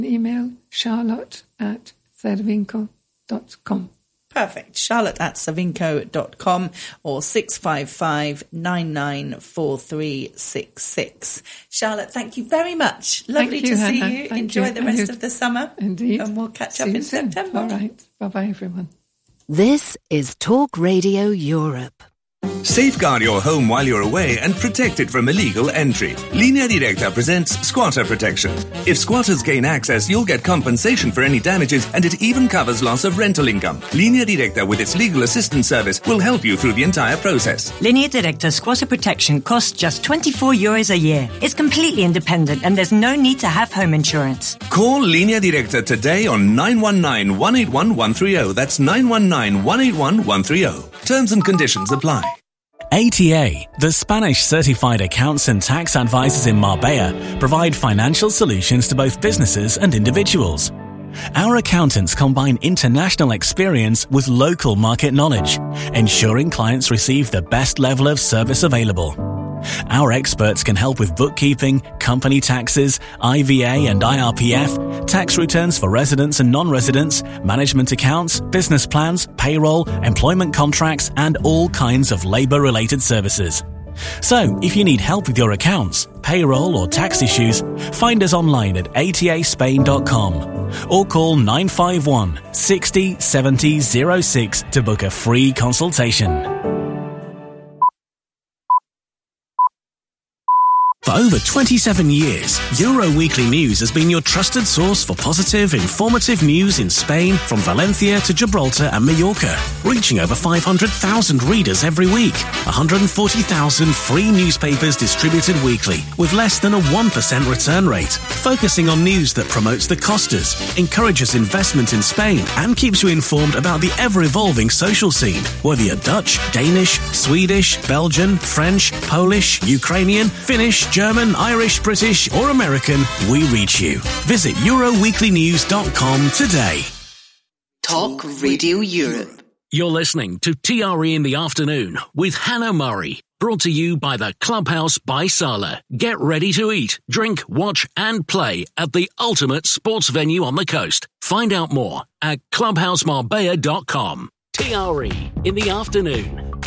Email charlotte@cervinco.com. Perfect. Charlotte@cervinco.com or 655-994366. Charlotte, thank you very much. Lovely to see you. Enjoy the rest of the summer. Indeed. And we'll catch up in September. All right. Bye-bye, everyone. This is Talk Radio Europe. Safeguard your home while you're away and protect it from illegal entry. Linea Directa presents Squatter Protection. If squatters gain access, you'll get compensation for any damages, and it even covers loss of rental income. Linea Directa, with its legal assistance service, will help you through the entire process. Linea Directa Squatter Protection costs just €24 a year. It's completely independent and there's no need to have home insurance. Call Linea Directa today on 919-181-130. That's 919-181-130. Terms and conditions apply. ATA, the Spanish certified accounts and tax advisors in Marbella, provide financial solutions to both businesses and individuals. Our accountants combine international experience with local market knowledge, ensuring clients receive the best level of service available. Our experts can help with bookkeeping, company taxes, IVA and IRPF, tax returns for residents and non-residents, management accounts, business plans, payroll, employment contracts, and all kinds of labour-related services. So, if you need help with your accounts, payroll or tax issues, find us online at ataspain.com or call 951 60 70 06 to book a free consultation. For over 27 years, Euro Weekly News has been your trusted source for positive, informative news in Spain, from Valencia to Gibraltar and Mallorca, reaching over 500,000 readers every week. 140,000 free newspapers distributed weekly, with less than a 1% return rate, focusing on news that promotes the Costas, encourages investment in Spain, and keeps you informed about the ever-evolving social scene. Whether you're Dutch, Danish, Swedish, Belgian, French, Polish, Ukrainian, Finnish, German, Irish, British, or American, we reach you. Visit EuroWeeklyNews.com today. Talk Radio Europe. You're listening to TRE in the Afternoon with Hannah Murray. Brought to you by the Clubhouse by Sala. Get ready to eat, drink, watch and play at the ultimate sports venue on the coast. Find out more at clubhousemarbella.com. TRE in the Afternoon.